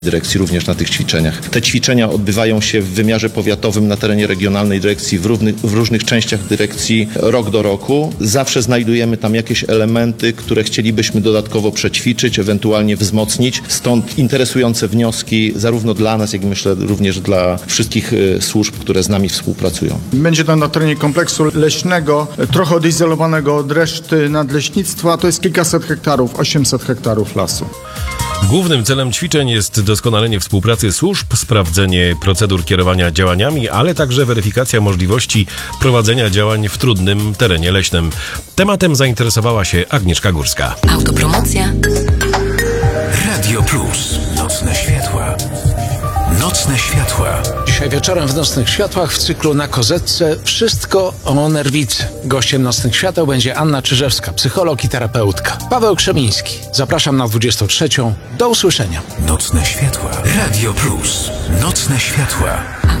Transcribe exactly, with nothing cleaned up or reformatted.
dyrekcji również na tych ćwiczeniach. Te ćwiczenia odbywają się w wymiarze powiatowym na terenie regionalnej dyrekcji w, równych, w różnych częściach dyrekcji rok do roku. Zawsze znajdujemy tam jakieś elementy, które chcielibyśmy dodatkowo przećwiczyć, ewentualnie wzmocnić. Stąd interesujące wnioski zarówno dla nas, jak i myślę również dla wszystkich służb, które z nami współpracują. Będzie to na terenie kompleksu leśnego, trochę odizolowanego od reszty nadleśnictwa. To jest kilkaset hektarów, osiemset hektarów lasu. Głównym celem ćwiczeń jest doskonalenie współpracy służb, sprawdzenie procedur kierowania działaniami, ale także weryfikacja możliwości prowadzenia działań w trudnym terenie leśnym. Tematem zainteresowała się Agnieszka Górska. Autopromocja. Radio Plus. Nocne światła. Nocne światła. Dzisiaj wieczorem w Nocnych Światłach w cyklu Na Kozetce wszystko o nerwicy. Gościem Nocnych Świateł będzie Anna Czyżewska, psycholog i terapeutka. Paweł Krzemiński. Zapraszam na dwudziestą trzecią. Do usłyszenia. Nocne światła. Radio Plus. Nocne światła.